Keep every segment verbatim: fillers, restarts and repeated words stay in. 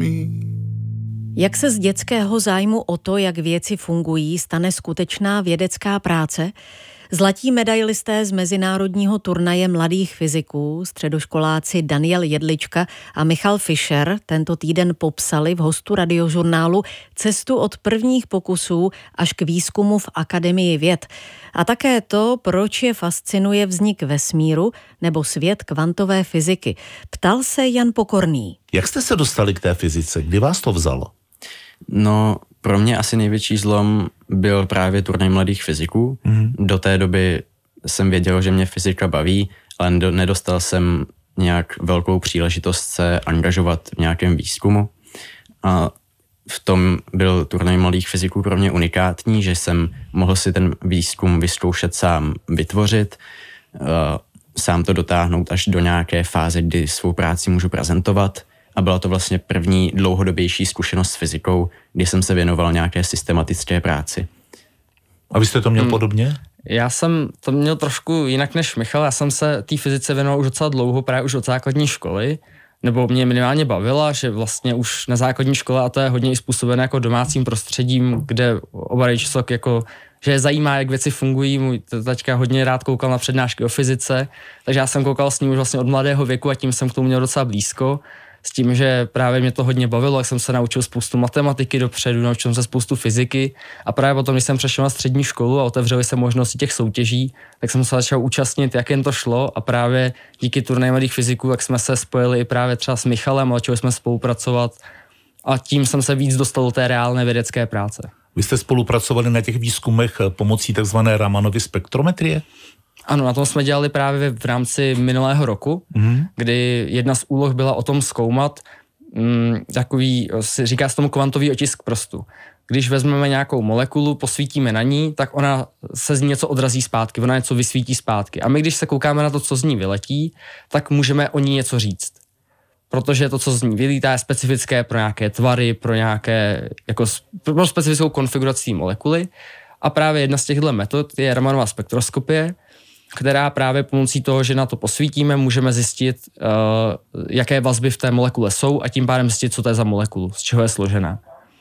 Jak se z dětského zájmu o to, jak věci fungují, stane skutečná vědecká práce? Zlatí medailisté z mezinárodního turnaje mladých fyziků, středoškoláci Daniel Jedlička a Michal Fischer, tento týden popsali v hostu Radiožurnálu cestu od prvních pokusů až k výzkumu v Akademii věd. A také to, proč je fascinuje vznik vesmíru nebo svět kvantové fyziky. Ptal se Jan Pokorný. Jak jste se dostali k té fyzice? Kdy vás to vzalo? No, pro mě asi největší zlom byl právě turnaj mladých fyziků. Mm. Do té doby jsem věděl, že mě fyzika baví, ale nedostal jsem nějak velkou příležitost se angažovat v nějakém výzkumu. A v tom byl turnaj mladých fyziků pro mě unikátní, že jsem mohl si ten výzkum vyzkoušet sám vytvořit, sám to dotáhnout až do nějaké fáze, kdy svou práci můžu prezentovat. A byla to vlastně první dlouhodobější zkušenost s fyzikou, kdy jsem se věnoval nějaké systematické práci. A vy jste to měl hmm. podobně? Já jsem to měl trošku jinak než Michal. Já jsem se té fyzice věnoval už docela dlouho, právě už od základní školy. Nebo mě minimálně bavila, že vlastně už na základní škole, a to je hodně i způsobené jako domácím prostředím, kde oba rodiče jako, že je zajímá, jak věci fungují. Můj taťka hodně rád koukal na přednášky o fyzice, takže já jsem koukal s ním už vlastně od mladého věku a tím jsem k tomu měl docela blízko. S tím, že právě mě to hodně bavilo, jak jsem se naučil spoustu matematiky dopředu, naučil jsem se spoustu fyziky a právě potom, když jsem přešel na střední školu a otevřely se možnosti těch soutěží, tak jsem se začal účastnit, jak jen to šlo a právě díky turnaji mladých fyziků, jak jsme se spojili i právě třeba s Michalem a začali jsme spolupracovat a tím jsem se víc dostal do té reálné vědecké práce. Vy jste spolupracovali na těch výzkumech pomocí takzvané Ramanovy spektrometrie? Ano, na tom jsme dělali právě v rámci minulého roku, mm. kdy jedna z úloh byla o tom zkoumat mm, takový, si říká se tomu kvantový otisk prstu. Když vezmeme nějakou molekulu, posvítíme na ní, tak ona se z ní něco odrazí zpátky, ona něco vysvítí zpátky. A my, když se koukáme na to, co z ní vyletí, tak můžeme o ní něco říct. Protože to, co z ní vylítá, je specifické pro nějaké tvary, pro nějaké, jako pro specifickou konfiguraci molekuly. A právě jedna z těchto metod je Ramanova spektroskopie, která právě pomocí toho, že na to posvítíme, můžeme zjistit, uh, jaké vazby v té molekule jsou a tím pádem zjistit, co to je za molekulu, z čeho je složená.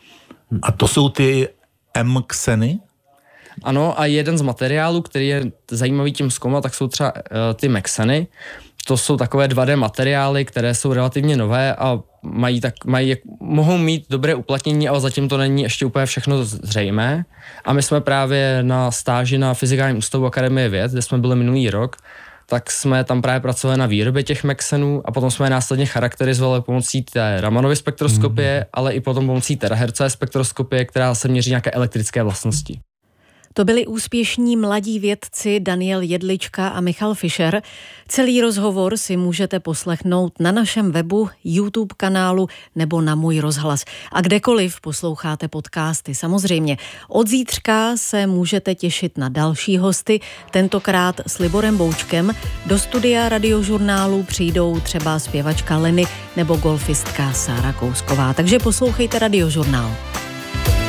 A to jsou ty M-kseny? Ano, a jeden z materiálů, který je zajímavý tím zkoumat, tak jsou třeba uh, ty mekseny. To jsou takové dva dé materiály, které jsou relativně nové a mají tak, mají, mohou mít dobré uplatnění, ale zatím to není ještě úplně všechno zřejmé. A my jsme právě na stáži na Fyzikálním ústavu Akademie věd, kde jsme byli minulý rok, tak jsme tam právě pracovali na výrobě těch meksenů a potom jsme je následně charakterizovali pomocí té Ramanovy spektroskopie, mm. ale i potom pomocí terahertzové spektroskopie, která se měří nějaké elektrické vlastnosti. To byli úspěšní mladí vědci Daniel Jedlička a Michal Fischer. Celý rozhovor si můžete poslechnout na našem webu, YouTube kanálu nebo na Můj rozhlas. A kdekoliv posloucháte podcasty, samozřejmě. Od zítřka se můžete těšit na další hosty, tentokrát s Liborem Boučkem. Do studia Radiožurnálu přijdou třeba zpěvačka Leny nebo golfistka Sára Kousková. Takže poslouchejte Radiožurnál.